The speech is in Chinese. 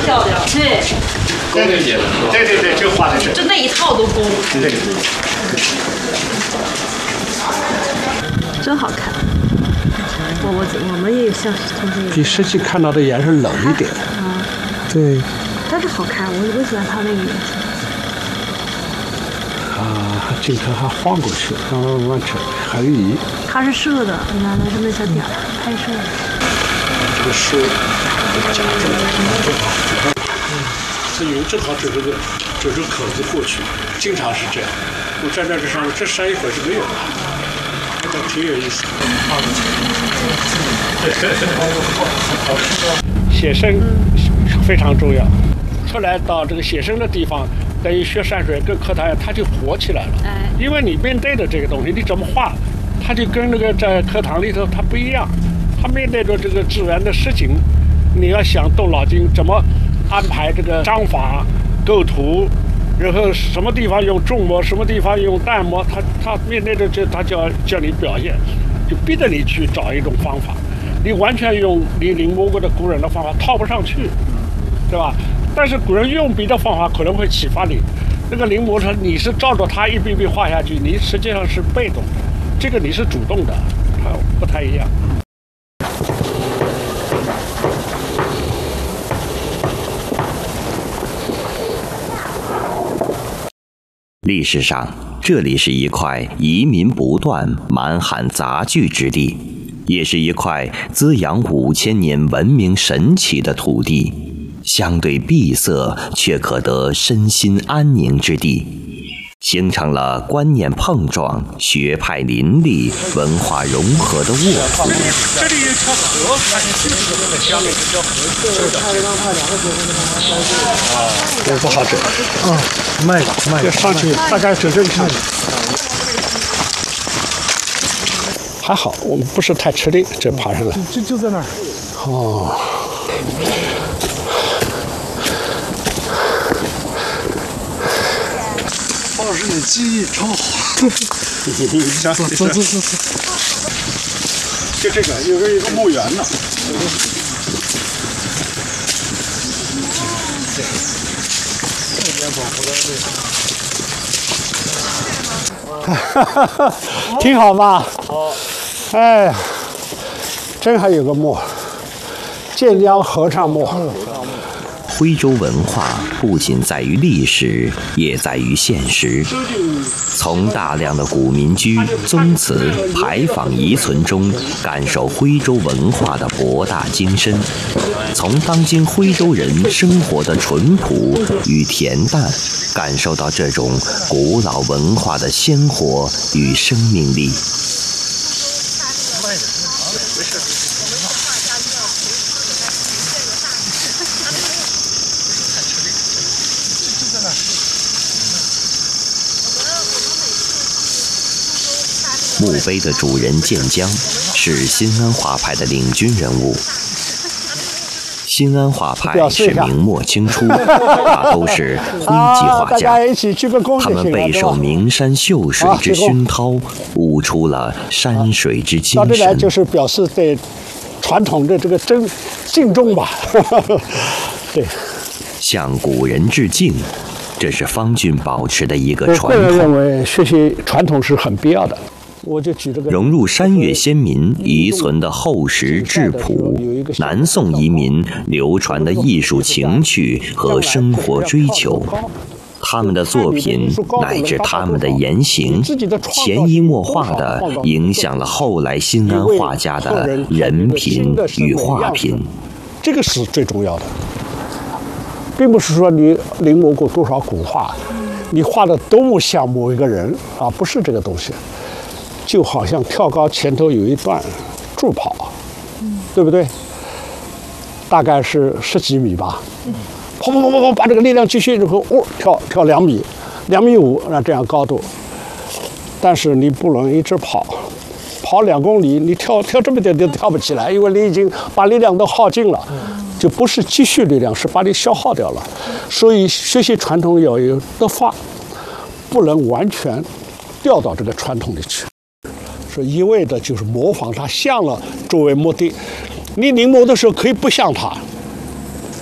漂亮。对。 对，就画的是。 就那一套都勾。 对。 真好看。我们也像同学。 比实际看到的颜色冷一点。 啊。 对。 但是好看，我喜欢它那个颜色。 啊，镜头还晃过去，慢慢扯，还有移。 它是射的，你看它这么小点儿，拍摄的。 这个水夹住了，这云正好走这个口子过去，经常是这样。我站在这上面，这山一会儿是没有的，这个挺有意思。写生非常重要。后来到这个写生的地方。等于学山水跟课堂，它就活起来了。因为你面对的这个东西，你怎么画，它就跟那个在课堂里头它不一样。它面对着这个自然的实景，你要想动脑筋怎么安排这个章法、构图，然后什么地方用重墨，什么地方用淡墨，它面对着这，它叫你表现，就逼着你去找一种方法。你完全用你临摹过的古人的方法套不上去，对吧？但是古人用笔的方法可能会启发你，那个临摹你是照着它一笔笔画下去，你实际上是被动的，这个你是主动的，它不太一样。 历史上，这里是一块移民不断、满含杂聚之地，也是一块滋养5000年文明神奇的土地。相对闭塞却可得身心安宁之地，形成了观念碰撞、学派林立、文化融合的沃土。 这里有条河，下面这条河这不好走。慢要上去，大概走这一趟。还好，我们不是太吃力，这爬上来。 就在那儿。 哦。 老师的记忆超好。走。 就这个有一个墓园呢。挺好吧？好。哎呀，真还有个墓，建江合唱墓。 徽州文化不仅在于历史，也在于现实。从大量的古民居、宗祠、牌坊遗存中，感受徽州文化的博大精深；从当今徽州人生活的淳朴与恬淡，感受到这种古老文化的鲜活与生命力。墓碑的主人建江是新安画派的领军人物。新安画派是明末清初，大都是徽籍画家，他们备受名山秀水之熏陶，悟出了山水之精神。 到这来就是表示对传统的这个敬重吧。对， 向古人致敬，这是方俊保持的一个传统。 我个人认为学习传统是很必要的。我就举这个融入山岳先民遗存的厚实质朴，南宋移民流传的艺术情趣和生活追求，他们的作品乃至他们的言行，潜移默化地影响了后来新安画家的人品与画品。 这个是最重要的，并不是说你临摹过多少古画，你画的多么像某一个人啊，不是这个东西。就好像跳高前头有一段助跑，对不对？大概是10几米吧，砰，把这个力量继续，然后跳2米，2.5米，那这样高度。但是你不能一直跑2公里，你跳这么点都跳不起来，因为你已经把力量都耗尽了，就不是积蓄力量，是把你消耗掉了。所以学习传统要有的话，不能完全掉到这个传统里去。说一味的就是模仿它像了作为目的，你临摹的时候可以不像它，